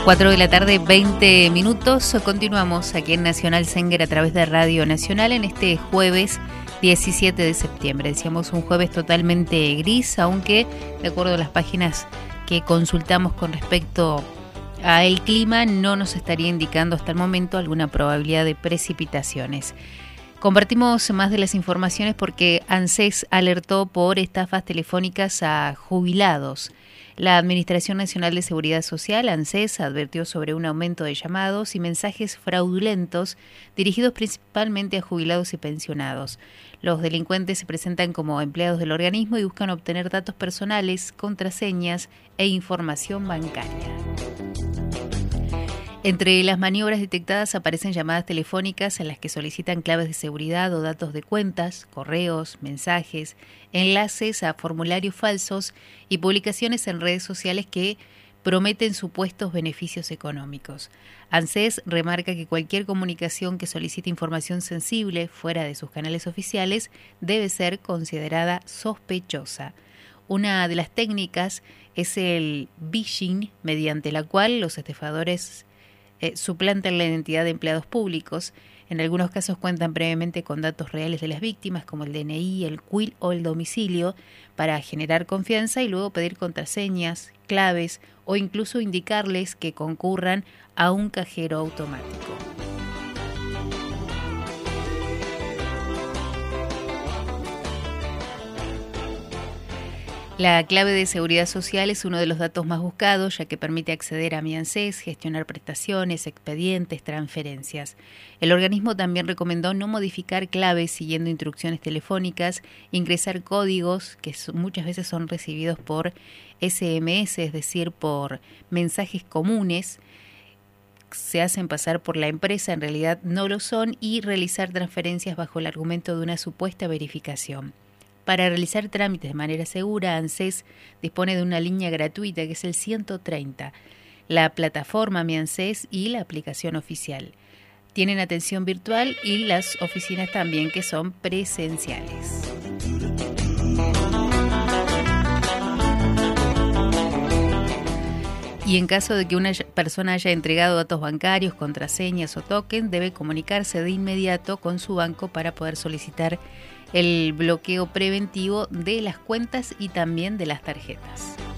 4 de la tarde, 20 minutos. Continuamos aquí en Nacional Senguer a través de Radio Nacional en este jueves 17 de septiembre. Decíamos un jueves totalmente gris, aunque de acuerdo a las páginas que consultamos con respecto a el clima, no nos estaría indicando hasta el momento alguna probabilidad de precipitaciones. Compartimos más de las informaciones porque ANSES alertó por estafas telefónicas a jubilados. La Administración Nacional de Seguridad Social, ANSES, advirtió sobre un aumento de llamados y mensajes fraudulentos dirigidos principalmente a jubilados y pensionados. Los delincuentes se presentan como empleados del organismo y buscan obtener datos personales, contraseñas e información bancaria. Entre las maniobras detectadas aparecen llamadas telefónicas en las que solicitan claves de seguridad o datos de cuentas, correos, mensajes, enlaces a formularios falsos y publicaciones en redes sociales que prometen supuestos beneficios económicos. ANSES remarca que cualquier comunicación que solicite información sensible fuera de sus canales oficiales debe ser considerada sospechosa. Una de las técnicas es el phishing, mediante la cual los estafadores suplantan la identidad de empleados públicos. En algunos casos cuentan previamente con datos reales de las víctimas, como el DNI, el CUIL o el domicilio, para generar confianza y luego pedir contraseñas, claves o incluso indicarles que concurran a un cajero automático. La clave de seguridad social es uno de los datos más buscados, ya que permite acceder a Mi ANSES, gestionar prestaciones, expedientes, transferencias. El organismo también recomendó no modificar claves siguiendo instrucciones telefónicas, ingresar códigos que muchas veces son recibidos por SMS, es decir, por mensajes comunes, se hacen pasar por la empresa, en realidad no lo son, y realizar transferencias bajo el argumento de una supuesta verificación. Para realizar trámites de manera segura, ANSES dispone de una línea gratuita que es el 130, la plataforma Mi ANSES y la aplicación oficial. Tienen atención virtual y las oficinas también, que son presenciales. Y en caso de que una persona haya entregado datos bancarios, contraseñas o token, debe comunicarse de inmediato con su banco para poder solicitar el bloqueo preventivo de las cuentas y también de las tarjetas.